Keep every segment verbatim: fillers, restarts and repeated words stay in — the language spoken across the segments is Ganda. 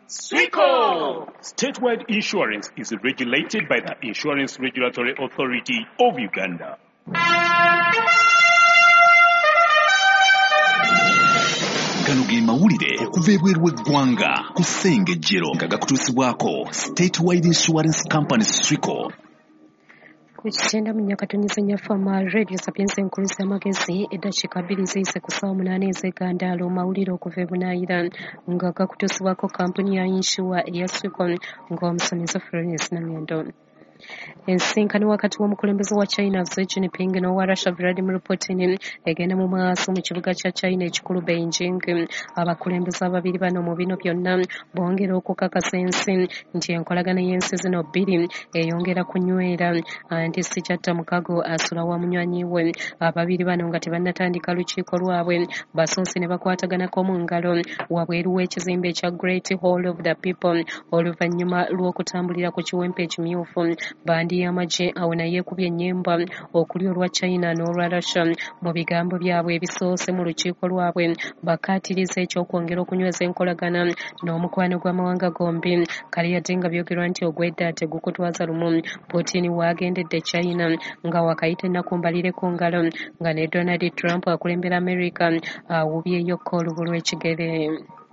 Swico! Statewide insurance is regulated by the Insurance Regulatory Authority of Uganda. Gano ge mawulire okuva ebweru w'eggwanga ku Ssengejjero nga gakutuusibwako Statewide Insurance Company Swico. Ekitenda mu nyakatonyeza fama radio sapienza enkuluza amagezi eddakiika bbiri ziyise ku ssaawa munaana ez'eggandaalo mawulire okuva e Bunaayira nga gakutuusibwako kampuni ya insure eya Swico ng'omusomesa Florence Nangendo. Ensinkano wakati w'omukulembeze wa China Xi Jinping n'owa Russia Vladimir Putin egenda mu maaso mu kibuga kya China ekikulu Beijing. Abakulembeze ababiri bano mu bino byonna bongera okukakasa ensi nti enkolagana y'ensi zino bbiri eyongera kunywera anti Sijata Mukago asula wa munywanyi we. Ababiri bano nga tebannatandika lukiiko lwabwe basoose ne bakwataganako mu ngalo wabweru w'ekizimbe ekya Great Hall of the People oluvannyuma lw'okutambulira ku kiwempe ekimyufu. Bandi y'amagye awo naye yeekubye ennyimba okuli olwa China n'olwa Russia mu bigambo byabwe ebisoose mu lukiiko lwabwe bakaatiriza ekyokwongera okunyweza enkolagana n'omukwano gw'amawanga gombi. Kale yadde nga byogerwa nti ogwedda tegukutwaza lumu. Putin waagendedde China nga wakayita ennaku mbalireko ngalo nga ne Donald Trump akulembera America awubyeyo kolubu lw'ekigere.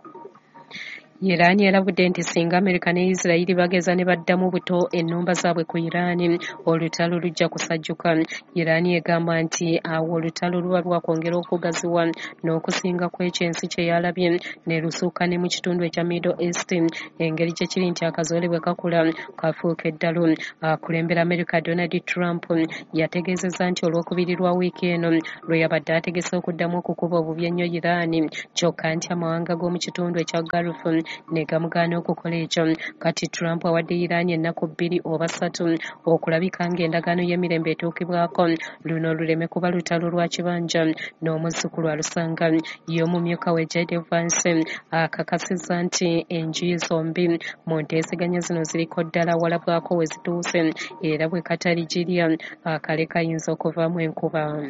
Iran yalabudde nti singa Amerika ne Israel bageza ne baddamu buto ennumba zaabwe ku Iran olutalo lujja kusajjuka. Iran egamba nti awo olutalo luba lwakwongera okugaziwa n'okusinga kw'ekyo ensi kye yalabye ne lusuuka ne mu kitundu ekya Middle East. Engeri gye kiri nti akazoole bwe kakula kafuuka eddalo. Akulembera Amerika Donald Trump yategeezezza nti olw'okubiri lwa wiiki eno lwe yabadde ategese okuddamu okukuba obubi ennyo Iran kyokka nti amawanga g'omu kitundu ekya Gulf ne gamugaana okukola ekyo. Kati Trump awadde Iran ennaku bbiri oba ssatu okulabika ng'endagaano y'emirembe etuukibwako luno luleme kuba lutalo lwa kibanja n'omuzzukulu alusanga. Ye omumyuka we J D Vance akakasizza nti enjuyi zombi mu nteeseganya zino ziriko ddala walabwako we zituuse era bwe katali girya akale kayinza okuvaamu enkuba.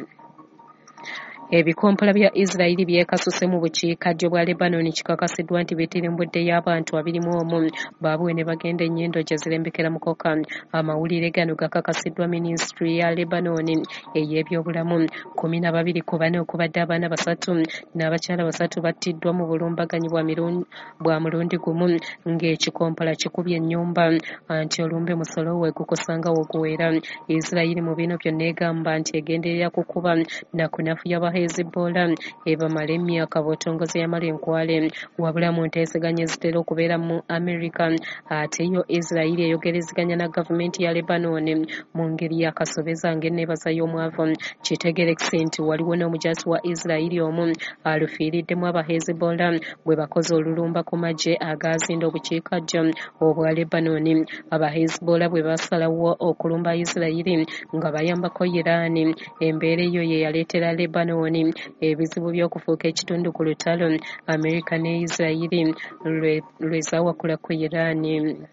Ebikompola bya Israel byekasuse mu bukiikaddyo bwa Lebanon kikakasiddwa nti bitirimbuddeyo abantu abirimu omu baabwe ne bagenda ennyindo gye zirembekera mukoka. Amawulire gano gakakasiddwa minisitule ya Lebanon ey'ebyobulamu. kumi na babiri ku bane okubadde abaana basatu n'abakyala basatu battiddwa mu bulumbaganyi bwa mulundi gumu ng'ekikompola kikubye ennyumba anti olumbe musolo we gukusanga woguwera. Israel mu bino byonna egamba nti egenderera kukuba nakunafu y'aba Hezbollah ebamala emyaka bw'otongoza yamala enkwale wabula mu nteeseganya ezitera okubeera mu America ate yo Israel eyogerezeganya na gavumenti ya Lebanon mu ngeri yakasobeza ng'enneebaza y'omwavu. Kitegerekese nti waliwo n'omujaasi wa Israel omu alufiiriddemu aba Hezbollah bwe bakoze olulumba ku magye agaazinda obukiikaddyo obwa Lebanon. Aba Hezbollah bwe basalawo okulumba Israel nga bayambako Iran, embeera eyo ye yaleetera Lebanon ebizibu by'okufuuka ekitundu ku lutalo Amerika ne Israel lwe zaawakula ku Iran.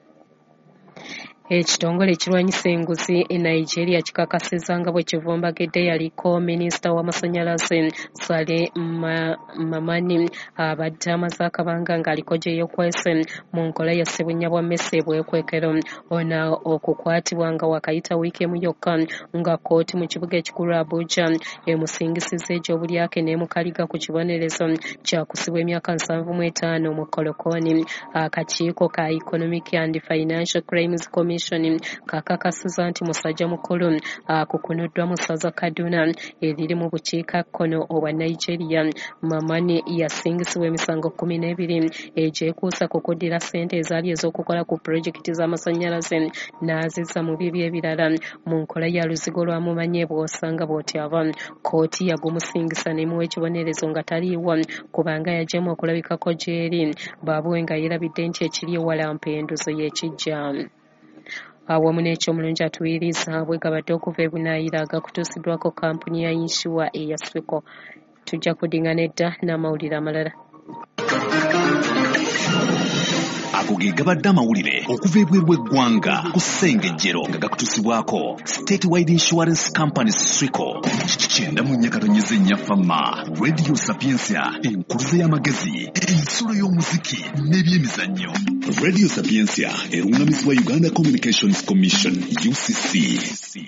Ekitongole ekirwanyisa enguzi e Nigeria kikakasizza nga bwe kivumbagidde yaliko minisita w'amasannyalaze Sale Mamani abadde amaze akabanga ng'aliko gye yeekwese mu nkola ya ssebunya bwa mmese bwekwekero. Ono okukwatibwa nga wakayita wiiki emu yokka nga kkooti mu kibuga ekikulu Abuja emusingisizza egy'obulyake n'emukaliga ku kibonerezo kya kusibwa emyaka nsanvu mu etaano mu kolokoni. Akakiiko ka Economic and Financial Crimes Commission kakakasiza nti musajja mukulu akukunuddwa mu ssaza Kaduna eriri mu bukiikakkono obwa Nigeria. Mamani yasingisibwa emisango kkumi n'ebiri egyekuusa ku kuddira ssente ezaali ez'okukola ku pulojekiti z'amasannyalaze n'azizza mu bibi ebirala mu nkola ya luzigo lwamumanye bw'osanga bw'otyaba. Kkooti yagumusingisa n'emuwa ekibonerezo nga taliiwa kubanga yajjemu okulabikako gy'eri baabwe nga yeerabidde nti ekiri ewala mpenduzo y'ekijja. Awamu n'ekyomulungi atuwiriza bwe gabadde okuva e Bunaayira agakutuusiddwako kampuni ya insure eya Swico. Tujja kudingana edda n'amawulire amalala. ago ge gabadde amawulire okuva ebweru w'eggwanga ku Ssengejjero nga gakutusibwako State Wide Insurance Company Swico. Kyenda mu nyakatonyeze nnyafama Radio Sapiensia, enkuluze y'amagezi, ensolo y'omuziki n'ebyemizannyo. Radio Sapiensia erungamizibwa Uganda Communications Commission U C C.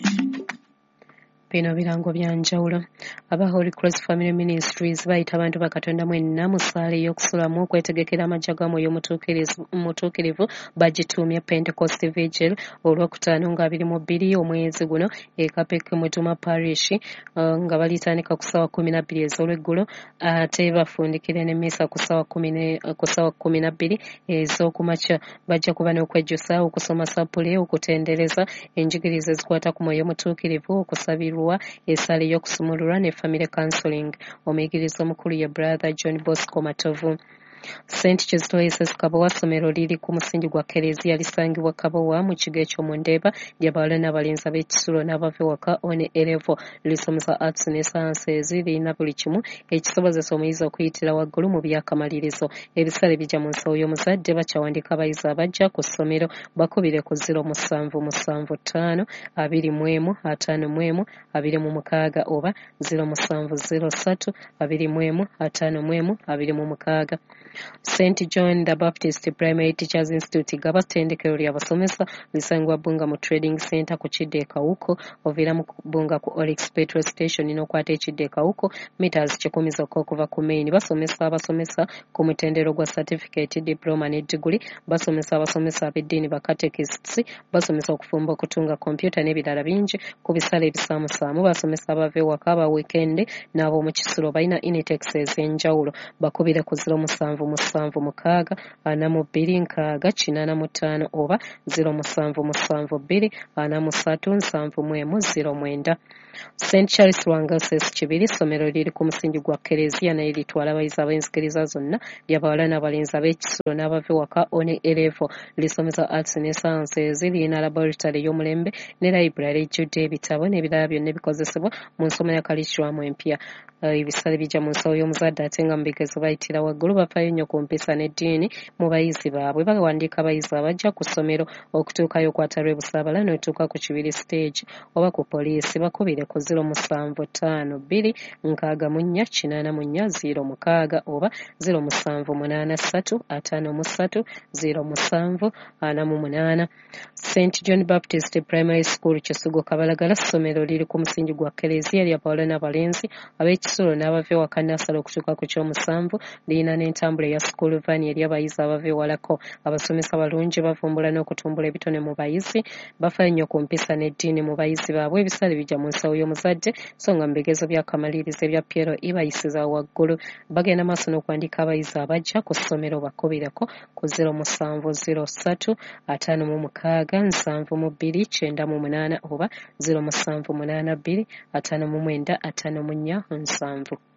Bino birango byanjawulo. Aba Holy Cross Family Ministries bayita abantu bakatonda mwenna mu ssaala ey'okusulamu okwetegekera amajja ga Mwoyo Omutuukirivu bagitumye Pentecost Vigil olwokutaano nga abiri mu bbiri omwezi guno e Kapeke Mutuma Parish uh, nga balitandika ku ssaawa kkumi na bbiri ez'olweggulo ate bafundikire n'emmisa ku ssaawa kkumi na bbiri ez'okumakya. Bajja kuba n'okwejjusa okusoma sapule okutendereza enjigiriza ezikwata ku Mwoyo Omutuukirivu okusabirwa esaala y'okusumululwa ne family counseling. Omuyigiriza omukulu ye brother John Bosco Matovu. Saint Kizito S S Kabowa ssomero liri ku musingi gwa Kereziya lisangibwa Kabowa mu kigo eky'omundeeba ly'abawala n'abalenzi ab'ekisulo n'abava ewaka one elevo lisomesa arts ne sciences lirina buli kimu ekisobozesa omuyizi okuyitira waggulu mu byakamalirizo. Ebisale bijja mu nsawo y'omuzadde bakyawandiika abayizi abajja ku ssomero bakubire ku ziro musanvu musanvu ttaano abiri mu emu ataano mu emu abiri mu mukaaga oba ziro musanvu ziro ssatu abiri mu emu ataano mu emu abiri mu mukaaga. Saint John the Baptist Primary Teachers Institute gaba ttendekero ly'abasomesa lisangibwa Bunga mu Trading Center ku Kidde e Kawuko ovira mu Bunga ku Oryx Petrol Station n'okwata ekidde e Kawuko meters kikumi zokka okuva ku main. Basomesa abasomesa ku mutendero gwa certificate, diploma ne degree. Basomesa abasomesa ab'eddiini ba catechists. Basomesa okufumba okutunga computer n'ebirala bingi ku bisale ebisaamusaamu. Basomesa abava ewaka aba weekend n'ab'omu kisulo balina intakes ez'enjawulo bakubire ku ziro musanvu musanvu mukaaga ana mu bbiri nkaaga kinaana mu ttaano oba ziro musanvu musanvu bbiri ana mu ssatu nsanvu mu emu ziro mwenda. Saint Charles Lwangases Kibiri ssomero liri ku musingi gwa Kereziya naye litwala abayizi ab'enzikiriza zonna ly'abawala n'abalenzi ab'ekisulo n'abava ewaka one elevo lisomesa arts ne sciences lirina laboratory y'omulembe ne library ejjudde ebitabo n'ebirala byonna ebikozesebwa mu nsoma ya curriculum empya. Ebisale bijja mu nsawo y'omuzadde ate nga mu bigezo bayitira waggulu bafaayo nnyo ku mpisa n'eddiini mu bayizi baabwe. Bawandiika abayizi abajja ku ssomero okutuukayo okwata lw'ebusaabala n'otuuka ku kibiri stage oba ku poliisi bakubire ku ziro musanvu ttaano bbiri nkaaga mu nnya kinaana mu nnya ziro mukaaga oba ziro musanvu munaana ssatu ataano mu ssatu ziro musanvu ana mu munaana. Saint John Baptist Primary School Kisugo Kabalagala ssomero liri ku musingi gwa Kereziya ly'abawala n'abalenzi ab'ekisulo n'abava ewaka nassala okutuuka ku kyomusanvu lirina n'entambula ya school van eri abayizi abava ewalako. Abasomesa balungi bavumbula n'okutumbula ebitone mu bayizi bafaayo nnyo ku mpisa n'eddiini mu bayizi baabwe. Ebisale bijja mu nsawo y'omuzadde so nga mu bigezo by'akamalirizo ebya Piero ibayisiza waggulu. Bagenda maaso n'okuwandiika abayizi abajja ku ssomero bakubireko ku ziro musanvu ziro ssatu ataano mu mukaaga nsanvu mu bbiri kyenda mu munaana oba ziro musanvu munaana bbiri ataano mu mwenda ataano mu nnya nsanvu.